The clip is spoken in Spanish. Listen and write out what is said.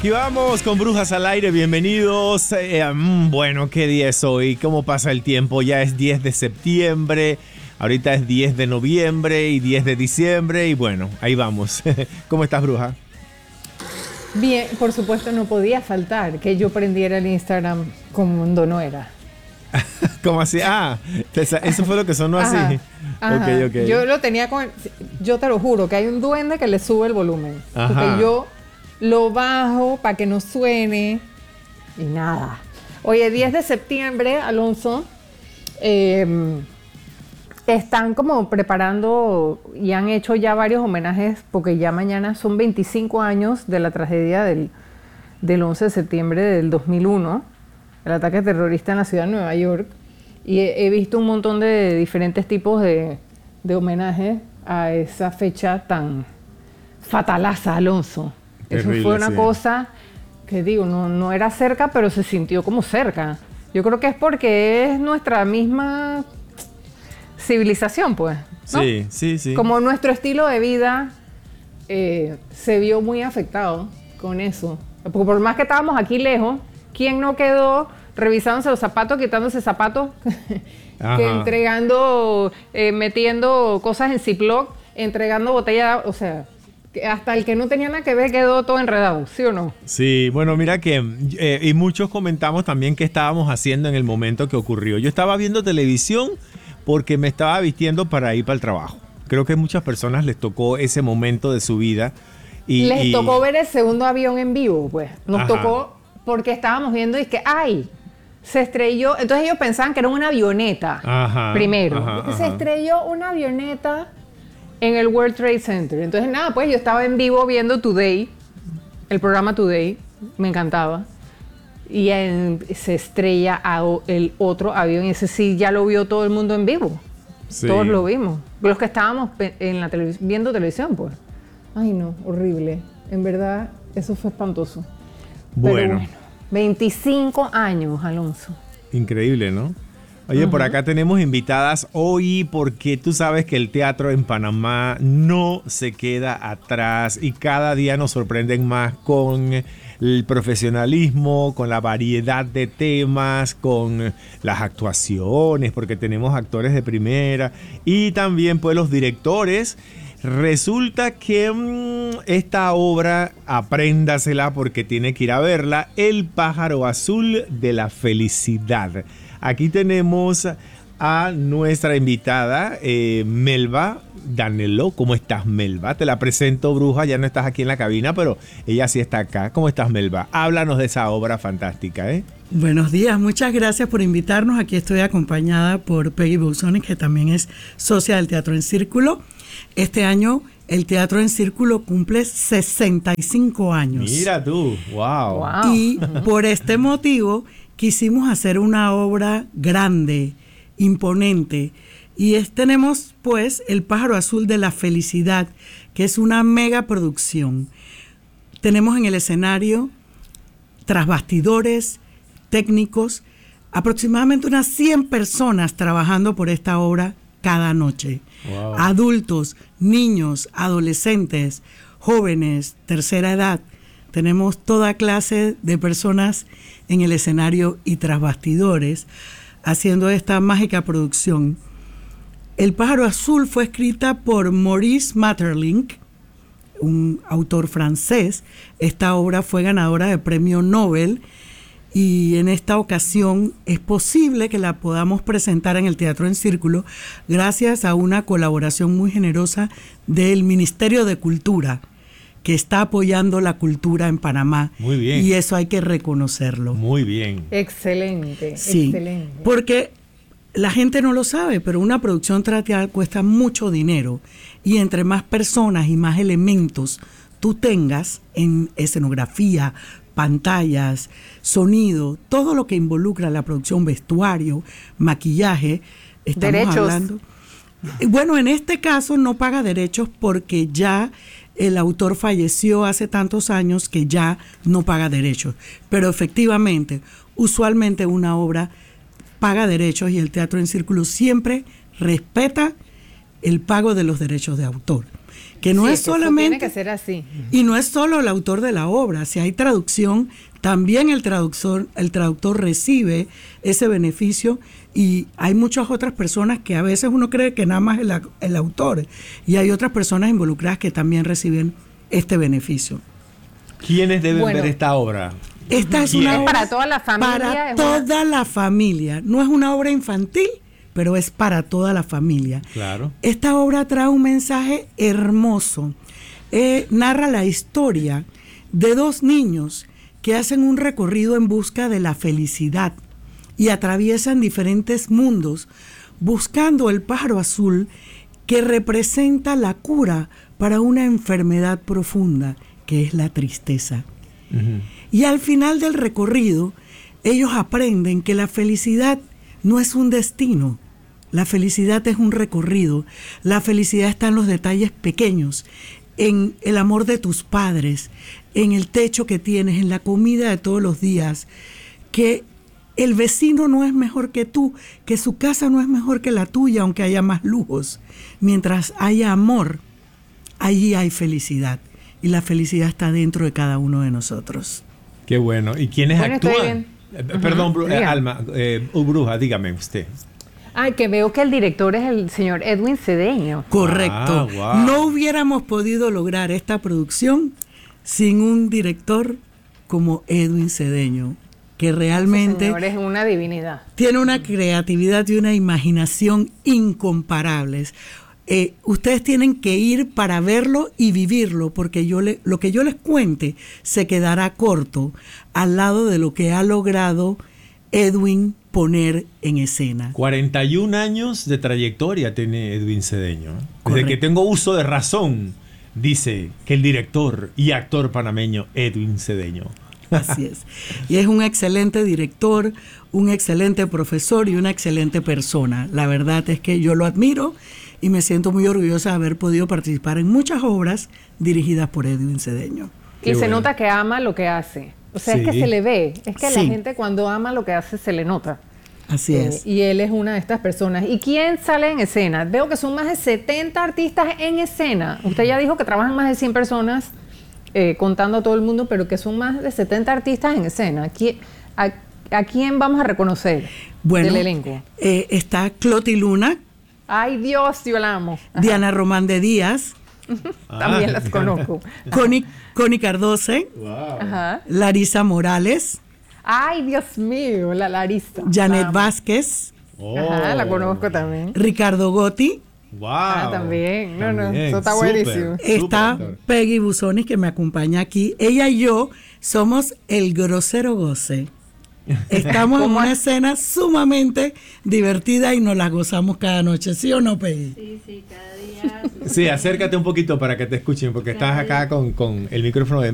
Aquí vamos con Brujas al Aire, bienvenidos. Bueno, ¿qué día es hoy? ¿Cómo pasa el tiempo? Ya es 10 de septiembre, ahorita es 10 de noviembre y 10 de diciembre y bueno, ahí vamos. ¿Cómo estás, Bruja? Bien, por supuesto no podía faltar que yo prendiera el Instagram cuando no era. ¿Cómo así? Eso fue lo que sonó así. Ajá. Okay. Yo lo tenía yo te lo juro que hay un duende que le sube el volumen. Ajá. Porque yo lo bajo para que no suene y nada. Oye, 10 de septiembre, Alonso, están como preparando y han hecho ya varios homenajes porque ya mañana son 25 años de la tragedia del 11 de septiembre del 2001, el ataque terrorista en la ciudad de Nueva York. Y he visto un montón de diferentes tipos de homenajes a esa fecha tan fatalaza, Alonso. Terrible, eso fue una sí. cosa que digo, no era cerca, pero se sintió como cerca. Yo creo que es porque es nuestra misma civilización, pues, ¿no? Sí. Como nuestro estilo de vida se vio muy afectado con eso. Porque por más que estábamos aquí lejos, ¿quién no quedó revisándose los zapatos, quitándose zapatos, que entregando, metiendo cosas en Ziploc, entregando botella, o sea, que hasta el que no tenía nada que ver quedó todo enredado, ¿sí o no? Sí, bueno, mira que, y muchos comentamos también qué estábamos haciendo en el momento que ocurrió. Yo estaba viendo televisión porque me estaba vistiendo para ir para el trabajo. Creo que a muchas personas les tocó ese momento de su vida. Les tocó ver el segundo avión en vivo, pues. Nos Ajá. tocó porque estábamos viendo y que, ¡ay! Se estrelló. Entonces ellos pensaban que era una avioneta. Primero. Se estrelló una avioneta en el World Trade Center. Entonces, nada, pues yo estaba en vivo viendo Today, el programa Today. Me encantaba. Y se estrella el otro avión. Y ese sí ya lo vio todo el mundo en vivo. Sí. Todos lo vimos. Los que estábamos en la viendo televisión, pues. Ay, no, horrible. En verdad, eso fue espantoso. Bueno. Pero 25 años, Alonso. Increíble, ¿no? Oye, por acá tenemos invitadas hoy porque tú sabes que el teatro en Panamá no se queda atrás y cada día nos sorprenden más con el profesionalismo, con la variedad de temas, con las actuaciones, porque tenemos actores de primera y también pues los directores. Resulta que esta obra, apréndasela porque tiene que ir a verla, El pájaro azul de la felicidad. Aquí tenemos a nuestra invitada, Melba Danelo. ¿Cómo estás, Melba? Te la presento, Bruja, ya no estás aquí en la cabina, pero ella sí está acá. ¿Cómo estás, Melba? Háblanos de esa obra fantástica, ¿eh? Buenos días, muchas gracias por invitarnos. Aquí estoy acompañada por Peggy Bolsoni, que también es socia del Teatro en Círculo. Este año el Teatro en Círculo cumple 65 años. Mira tú, wow. Y por este motivo quisimos hacer una obra grande, imponente. Y tenemos pues El pájaro azul de la felicidad, que es una mega producción. Tenemos en el escenario, tras bastidores, técnicos, aproximadamente unas 100 personas trabajando por esta obra cada noche. Wow. Adultos, niños, adolescentes, jóvenes, tercera edad. Tenemos toda clase de personas en el escenario y tras bastidores haciendo esta mágica producción. El pájaro azul fue escrita por Maurice Maeterlinck, un autor francés. Esta obra fue ganadora de premio Nobel y en esta ocasión es posible que la podamos presentar en el Teatro en Círculo gracias a una colaboración muy generosa del Ministerio de Cultura, que está apoyando la cultura en Panamá. Muy bien. Y eso hay que reconocerlo. Muy bien. Excelente, sí, excelente. Porque la gente no lo sabe, pero una producción teatral cuesta mucho dinero. Y entre más personas y más elementos tú tengas en escenografía, pantallas, sonido, todo lo que involucra la producción, vestuario, maquillaje, estamos derechos. Hablando. Bueno, en este caso no paga derechos porque ya el autor falleció hace tantos años que ya no paga derechos. Pero efectivamente, usualmente una obra paga derechos y el Teatro en Círculo siempre respeta el pago de los derechos de autor, Que no es solamente... Tiene que ser así. Y no es solo el autor de la obra. Si hay traducción, también el traductor recibe ese beneficio, y hay muchas otras personas que a veces uno cree que nada más el autor, y hay otras personas involucradas que también reciben este beneficio. ¿Quiénes deben ver esta obra? Esta es una obra para toda la familia. Para toda la familia. No es una obra infantil, pero es para toda la familia. Claro. Esta obra trae un mensaje hermoso. Narra la historia de dos niños que hacen un recorrido en busca de la felicidad y atraviesan diferentes mundos buscando el pájaro azul, que representa la cura para una enfermedad profunda, que es la tristeza. Uh-huh. Y al final del recorrido, ellos aprenden que la felicidad no es un destino, la felicidad es un recorrido. La felicidad está en los detalles pequeños, en el amor de tus padres, en el techo que tienes, en la comida de todos los días, que el vecino no es mejor que tú, que su casa no es mejor que la tuya, aunque haya más lujos. Mientras haya amor, allí hay felicidad, y la felicidad está dentro de cada uno de nosotros. Qué bueno. ¿Y quiénes actúan? Perdón, Alma, Bruja, dígame usted. Que veo que el director es el señor Edwin Cedeño. Correcto. Wow. No hubiéramos podido lograr esta producción sin un director como Edwin Cedeño, que realmente... Ese señor es una divinidad. Tiene una creatividad y una imaginación incomparables. Ustedes tienen que ir para verlo y vivirlo, porque lo que yo les cuente se quedará corto al lado de lo que ha logrado Edwin poner en escena. 41 años de trayectoria tiene Edwin Cedeño. Desde que tengo uso de razón, dice que el director y actor panameño Edwin Cedeño. Así es. Y es un excelente director, un excelente profesor y una excelente persona. La verdad es que yo lo admiro y me siento muy orgullosa de haber podido participar en muchas obras dirigidas por Edwin Cedeño. Y se nota que ama lo que hace. O sea, es que se le ve. Es que la gente cuando ama lo que hace se le nota. Así es. Y él es una de estas personas. ¿Y quién sale en escena? Veo que son más de 70 artistas en escena. Usted ya dijo que trabajan más de 100 personas contando a todo el mundo, pero que son más de 70 artistas en escena. ¿A quién vamos a reconocer del elenco? Está Cloti Luna. Ay, Dios, yo la amo. Ajá. Diana Román de Díaz. También las conozco. Connie Cardoce. Wow. Ajá. Larisa Morales. Ay, Dios mío, la Larisa. Janet Vázquez. Ajá, la conozco también. Ricardo Gotti. Wow. También. No, eso está buenísimo. Está Peggy Busones, que me acompaña aquí. Ella y yo somos el grosero goce. Estamos en una escena sumamente divertida y nos la gozamos cada noche, ¿sí o no, Peggy? Sí, cada día. Sí, acércate un poquito para que te escuchen, porque estás acá con el micrófono de